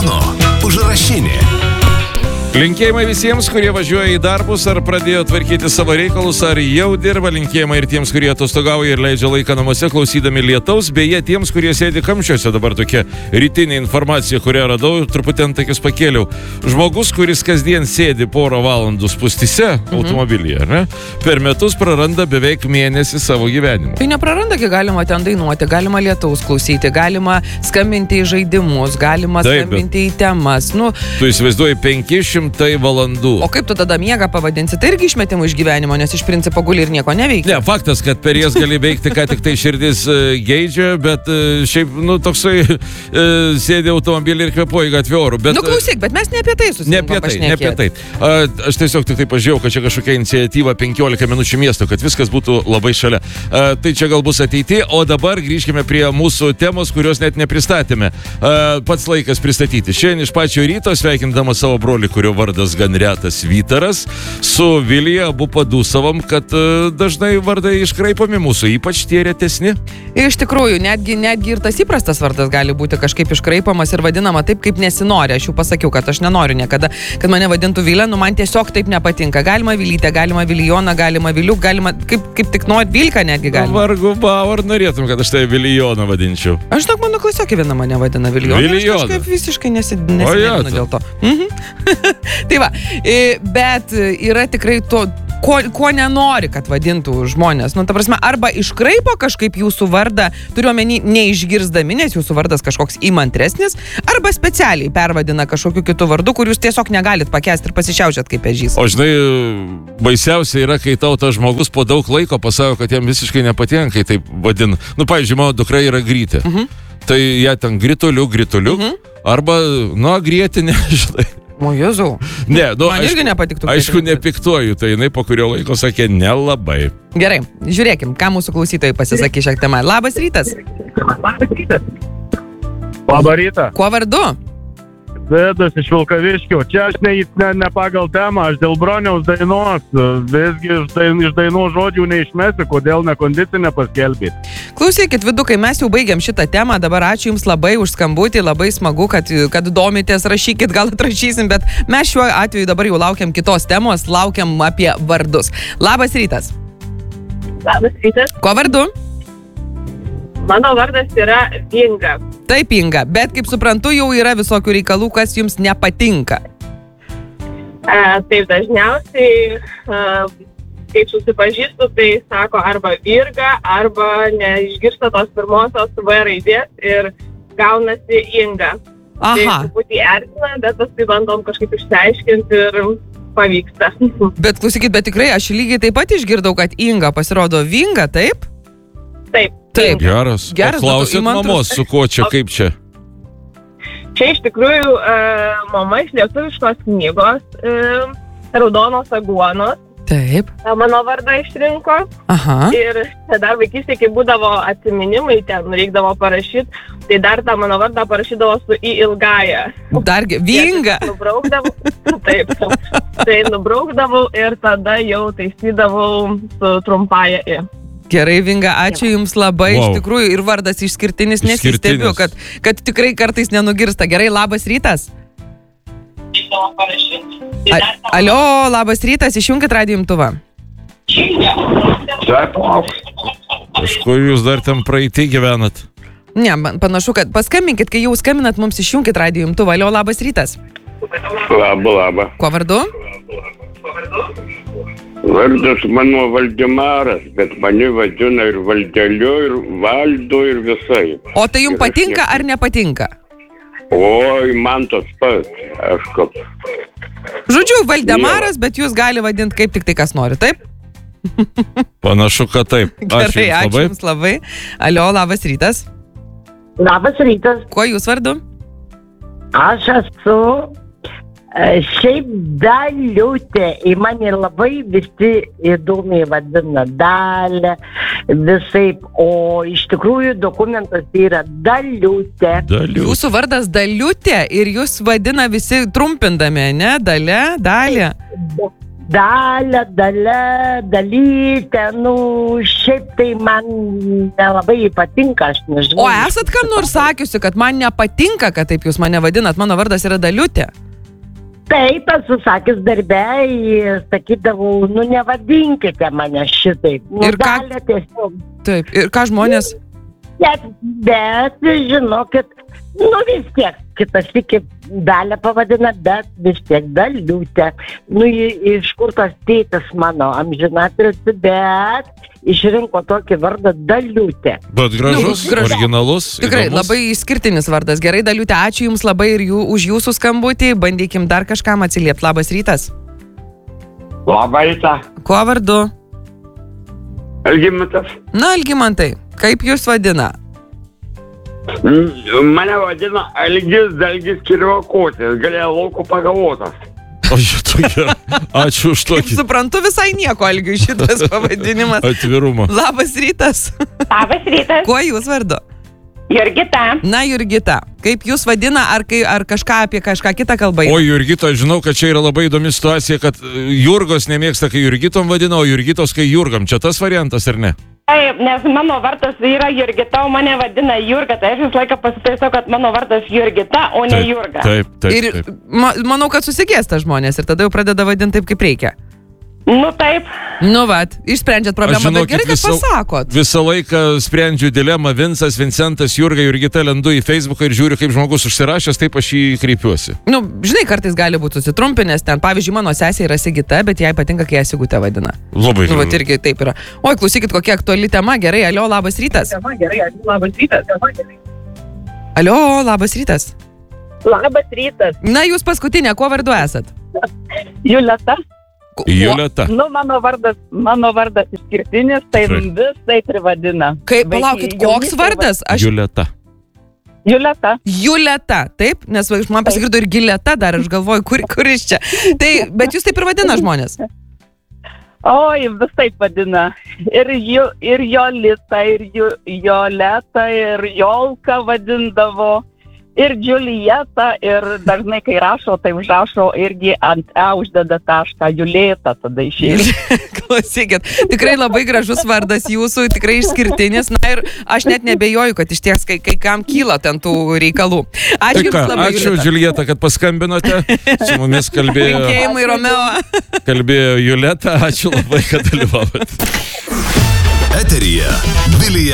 telefono užrašinė. Linkėjimai visiems, kurie važiuoja į darbus ar pradėjo tvarkyti savo reikalus, ar jau dirba. Linkėjimai ir tiems, kurie atostogauja ir leidžia laiką namuose klausydami lietaus. Beje, tiems, kurie sėdi kamščiuose, dabar tokia rytinė informacija, kurią radau, truputį ant akis pakėliau. Žmogus, kuris kasdien sėdi porą valandų spūstyse automobilyje, ne? Per metus praranda beveik mėnesį savo gyvenimo. Tai nepraranda, kai galima ten dainuoti, galima lietaus klausyti, galima skambinti į žaidimus, galima skambinti į temas. Tu įsivaizduoji 500 valandų. O kaip tu tada miegą pavadinsi? Tai irgi išmetimų iš gyvenimo, nes iš principo guli ir nieko neveikia. Ne, faktas, kad per jas gali veikti, ką tik tai širdis geidžia, bet šiaip, toksai sėdė automobilį ir kvėpuoja gatvė orų. Klausyk, bet mes ne apie tai susirinkom pašnekėti. Ne apie tai. Aš tiesiog tik tai pažiūrėjau, kad čia kažkokia iniciatyva 15 minučių miesto, kad viskas būtų labai šalia. Tai čia gal bus ateity, o dabar grįžkime prie mūsų temos, kurios net nepristatėme. Pats laikas pristatyti. Šiandien iš pačio ryto sveikindamas savo brolį, kurio vardas gan retas Vytaras, su Vilija abu padūsavom, kad dažnai vardai iškraipomi mūsų, ypač tie retesni. Iš tikrųjų, netgi ir tas įprastas vardas gali būti kažkaip iškraipomas ir vadinama taip, kaip nesinori. Aš jau pasakiau, kad aš nenoriu niekada, kad mane vadintų Vilė, man tiesiog taip nepatinka. Galima Vilytė, galima Vilijona, galima Viliuk, galima kaip tik nori Vilka netgi galima. Vargu bau, ar norėtum, kad aš tai Vilijoną vadinčiau? Aš tik mano klasiokė viena mane vadina Vilijona. Aš kažkaip visiškai nesidėlinu dėl to. Tai va, bet yra tikrai to, ko nenori, kad vadintų žmonės. Ta prasme, arba iškraipo kažkaip jūsų vardą, turiuomenį neišgirsdami, nes jūsų vardas kažkoks įmantresnis, arba specialiai pervadina kažkokiu kitu vardu, kur jūs tiesiog negalit pakęsti ir pasišiaužiat kaip ežys. O žinai, baisiausia yra, kai tau tas žmogus po daug laiko pasako, kad jam visiškai nepatinka, kai taip vadina. Pavyzdžiui, mano dukra yra Grytė. Tai ją ten grituliu, arba, grietinė, žinai. O Jėzau. Ne, man irgi nepatiktų. Aišku, nepiktuoju, tai jinai po kurio laiko sakė nelabai. Gerai, žiūrėkim, ką mūsų klausytojai pasisakė šią temą. Labas rytas. Labą rytą. Kuo vardu? Vidas iš Vilkaviškio. Čia aš ne pagal temą, aš dėl broniaus dainos. Visgi iš dainų žodžių neišmesiu, kodėl nekondicinę paskelbėt. Klausykit, Vidukai, mes jau baigiam šitą temą. Dabar ačiū Jums labai už skambutį, labai smagu, kad domitės, rašykit, gal atrašysim, bet mes šiuo atveju dabar jau laukiam kitos temos, laukiam apie vardus. Labas rytas. Labas rytas. Kuo vardu? Mano vardas yra Inga. Taip, Inga, bet kaip suprantu, jau yra visokių reikalų, kas jums nepatinka. Taip, dažniausiai, kaip susipažįstu, tai sako arba Virga, arba neišgirsta tos pirmosios V raidės ir gaunasi Inga. Aha. Tai truputį erzina, bet paskui bandom kažkaip išsiaiškinti ir pavyksta. Bet klausykit, bet tikrai aš lygiai taip pat išgirdau, kad Inga pasirodo Vinga, taip? Taip. Geras. Klausėt mamos, su kuo čia, kaip čia? Čia iš tikrųjų mama iš lietuviškos knygos Raudonos aguonos. Taip. Mano vardą išrinko. Aha. Ir dar vaikystėje, kai būdavo atsiminimai, ten reikdavo parašyti, tai dar tą mano vardą parašydavo su į ilgąją. Dargi, Vinga. Nubraukdavau. Taip. Tai nubraukdavau ir tada jau taisydavau su trumpąja į. Gerai, Vinga, ačiū Jums labai, iš tikrųjų, ir vardas išskirtinis, nesistebiu, kad tikrai kartais nenugirsta. Gerai, labas rytas. Alio, labas rytas, išjunkit radijo imtuvą. Kažkur jūs dar ten praeitį gyvenat? Ne, panašu, kad paskambinkit, kai jau skambinat, mums išjunkit radijo imtuvą. Alio, labas rytas. Labą. Kuo vardu? Vardas mano Valdemaras, bet mane vadina ir Valdeliu, ir Valdu, ir visai. O tai jums patinka ar nepatinka? Oi, man tas pats, aš kaip. Žodžiu, Valdemaras, bet jūs gali vadinti kaip tik tai kas nori, taip? Panašu, kad taip. Gerai, ačiū Jums labai. Alio, labas rytas. Labas rytas. Kuo jūs vardu? Aš esu šiaip Daliutė. Į mane labai visi įdomiai vadina Dalė, visaip. O iš tikrųjų dokumentas yra Daliutė. Jūsų vardas Daliutė ir jūs vadina visi trumpindami, ne? Dalė, Dalė. Dalia, Dalytė, šiaip tai man nelabai patinka, aš nežinau. O esat kam nors sakiusi, kad man nepatinka, kad taip jūs mane vadinat, mano vardas yra Daliutė? Taip, esu sakęs darbe, sakydavau, nevadinkite mane šitaip. Ir ką? Dalia tiesiog. Taip, ir ką žmonės? Bet žinokit, vis tiek, kitas iki Dalia pavadina, bet vis tiek Daliutė. Iš kur tas tėtis mano amžinatilsį, bet išrinko tokį vardą Daliutė. Bet gražus, originalus. Tikrai, įdomus. labai išskirtinis vardas. Gerai, Daliutė, ačiū Jums labai ir už Jūsų skambutį. Bandykim dar kažkam atsiliepti. Labas rytas. Labą rytą. Kuo vardu? Algimantas. Na, Algimantai, kaip Jūs vadina? Mane vadina Algis Dalgis Kirvakotis, galėjo lauko pagavotas. O šitokia. Ačiū už Kaip tokį suprantu, visai nieko Algiui šitas pavadinimas. atvirumą. Labas rytas. Labas rytas. Kuo Jūs vardu? Jurgita. Na, Jurgita, kaip Jūs vadina, ar kažką apie kažką kitą kalbą? O Jurgita, žinau, kad čia yra labai įdomi situacija, kad Jurgos nemėgsta, kai Jurgitom vadina, o Jurgitos, kai Jurgam. Čia tas variantas, ar ne? Taip, nes mano vardas yra Jurgita, o mane vadina Jurga, tai aš visą laiką pasitaisau, kad mano vardas Jurgita, o ne Jurga. Taip. Ir manau, kad susigėsta žmonės ir tada jau pradeda vadinti taip, kaip reikia. Taip. Išsprendžiat problemą, bet gerai, kad pasakot. Visą laiką sprendžiu dilemą Vincas, Vincentas, Jurga, Jurgita, lendu į Facebooką ir žiūriu, kaip žmogus užsirašęs, taip aš jį kreipiuosi. Žinai, kartais gali būti susitrumpinęs ten. Pavyzdžiui, mano sesė yra Sigita, bet jai patinka, kai ją Sigutė vadina. Labai gerai. Irgi taip yra. Oi, klausykit, kokia aktuali tema. Gerai, alio, labas rytas. Alio, labas rytas. Labas rytas. Na, Jūs paskutinė, kuo vardu esat? Juleta. Juleta. Mano vardas išskirtinis, tai visai privadina. Kaip, palaukit, koks vardas? Juleta. Juleta, taip? Nes man pasigirdo ir Gileta dar, aš galvoju, kuris čia. Tai, bet Jūs taip ir vadina žmonės? Oi, visai vadina. Ir Jolita, ir Joleta, ir Jolka vadindavo. Ir Julieta, ir dažnai, kai rašo, tai užrašo irgi ant uždeda tašką Julieta, tada išėjo. Klausykit, tikrai labai gražus vardas jūsų, tikrai išskirtinis. Na ir aš net nebejoju, kad iš ties kai kam kyla ten tų reikalų. Ačiū Jums labai, Ačiū, Julieta, kad paskambinote. Su mumis kalbėjo Juleta. Ačiū labai, kad dalyvavote. Eteryje Vilija